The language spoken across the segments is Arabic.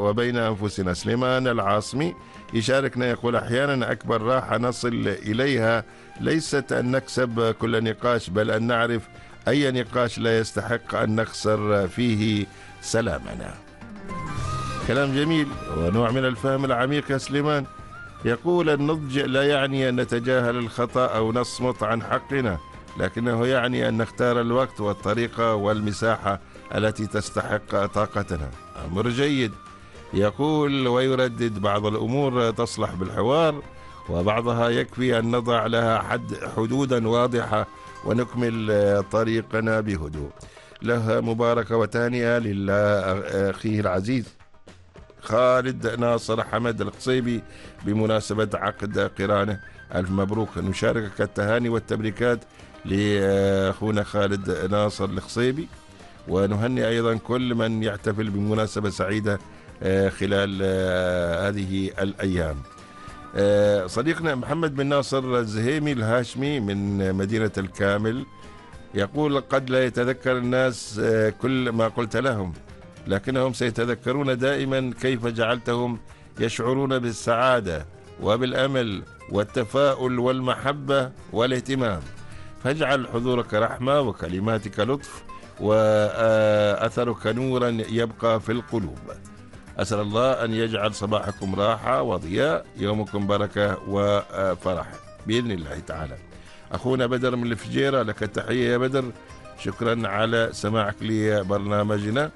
وبين أنفسنا. سليمان العاصمي يشاركنا يقول: أحيانا أكبر راحة نصل إليها ليست أن نكسب كل نقاش، بل أن نعرف أي نقاش لا يستحق أن نخسر فيه سلامنا. كلام جميل ونوع من الفهم العميق يا سليمان. يقول: النضج لا يعني أن نتجاهل الخطأ أو نصمت عن حقنا، لكنه يعني أن نختار الوقت والطريقة والمساحة التي تستحق طاقتنا. أمر جيد. يقول ويردد: بعض الأمور تصلح بالحوار، وبعضها يكفي أن نضع لها حدودا واضحة ونكمل طريقنا بهدوء. لها مباركة وتهنئة لأخيه العزيز خالد ناصر حمد القصيبي بمناسبة عقد قرانه. ألف مبروك. نشاركك التهاني والتبريكات لأخونا خالد ناصر القصيبي، ونهنئ أيضا كل من يحتفل بمناسبة سعيدة خلال هذه الأيام. صديقنا محمد بن ناصر الزهيمي الهاشمي من مدينة الكامل يقول: قد لا يتذكر الناس كل ما قلت لهم، لكنهم سيتذكرون دائما كيف جعلتهم يشعرون بالسعادة وبالأمل والتفاؤل والمحبة والاهتمام، فاجعل حضورك رحمة وكلماتك لطف وأثرك نورا يبقى في القلوب. أسأل الله أن يجعل صباحكم راحة وضياء، يومكم بركة وفرح بإذن الله تعالى. أخونا بدر من الفجيرة، لك التحية يا بدر، شكرا على سماعك لبرنامجنا.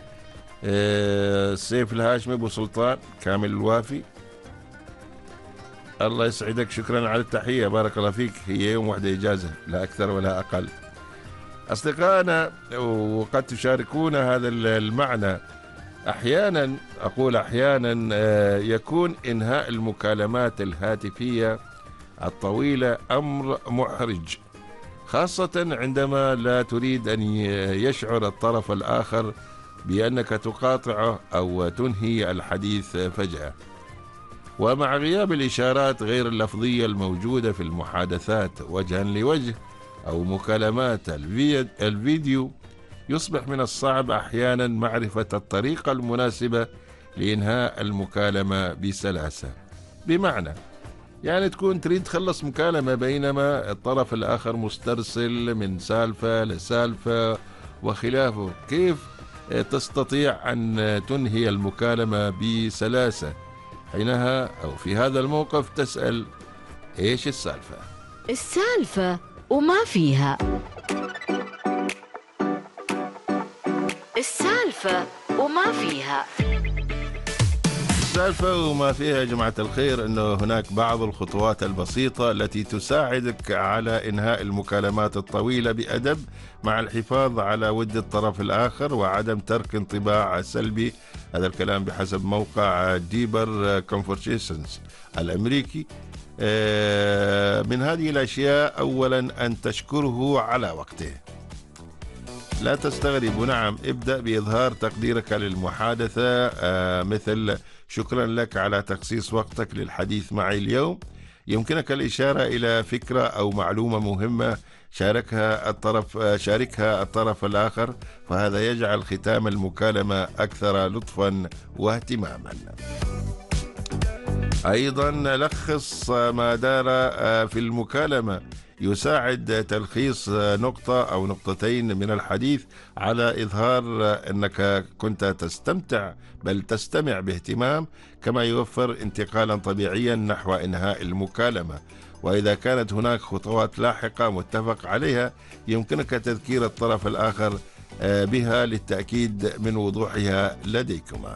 سيف الهاشمي أبو سلطان كامل الوافي، الله يسعدك، شكرا على التحية، بارك الله فيك. هي يوم واحدة إجازة لا أكثر ولا أقل. أصدقائنا وقد تشاركون هذا المعنى، أحيانا أقول أحيانا يكون إنهاء المكالمات الهاتفية الطويلة أمر محرج، خاصة عندما لا تريد أن يشعر الطرف الآخر بأنك تقاطعه أو تنهي الحديث فجأة. ومع غياب الإشارات غير اللفظية الموجودة في المحادثات وجها لوجه أو مكالمات الفيديو، يصبح من الصعب أحيانا معرفة الطريقة المناسبة لإنهاء المكالمة بسلاسة. بمعنى يعني تكون تريد تخلص مكالمة بينما الطرف الآخر مسترسل من سالفة لسالفة وخلافه، كيف تستطيع أن تنهي المكالمة بسلاسة؟ حينها أو في هذا الموقف تسأل: إيش السالفة؟ السالفة وما فيها. السالفة وما فيها. السالفة وما فيها يا جماعة الخير أنه هناك بعض الخطوات البسيطة التي تساعدك على إنهاء المكالمات الطويلة بأدب، مع الحفاظ على ود الطرف الآخر وعدم ترك انطباع سلبي. هذا الكلام بحسب موقع ديبر كونفرسيشنز الأمريكي. من هذه الأشياء: أولا أن تشكره على وقته، لا تستغرب، نعم، ابدأ بإظهار تقديرك للمحادثة، مثل: شكرا لك على تخصيص وقتك للحديث معي اليوم. يمكنك الإشارة إلى فكرة أو معلومة مهمة شاركها الطرف الآخر، فهذا يجعل ختام المكالمة أكثر لطفا واهتماما. أيضا لخص ما دار في المكالمة، يساعد تلخيص نقطة أو نقطتين من الحديث على إظهار أنك كنت تستمتع بل تستمع باهتمام، كما يوفر انتقالا طبيعيا نحو إنهاء المكالمة. وإذا كانت هناك خطوات لاحقة متفق عليها، يمكنك تذكير الطرف الآخر بها للتأكيد من وضوحها لديكما.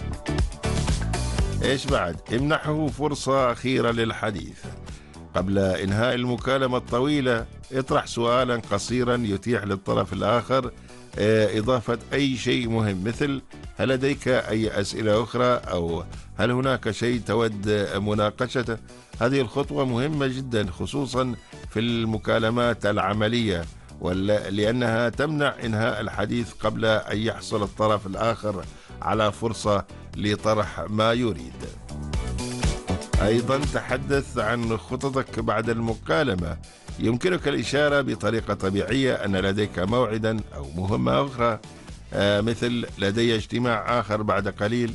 إيش بعد؟ امنحه فرصة أخيرة للحديث. قبل إنهاء المكالمة الطويلة اطرح سؤالا قصيرا يتيح للطرف الآخر إضافة أي شيء مهم، مثل: هل لديك أي أسئلة أخرى؟ أو هل هناك شيء تود مناقشته؟ هذه الخطوة مهمة جدا، خصوصا في المكالمات العملية، لأنها تمنع إنهاء الحديث قبل أن يحصل الطرف الآخر على فرصة لطرح ما يريد. أيضا تحدث عن خططك بعد المكالمة. يمكنك الإشارة بطريقة طبيعية أن لديك موعدا أو مهمة أخرى، مثل: لدي اجتماع آخر بعد قليل،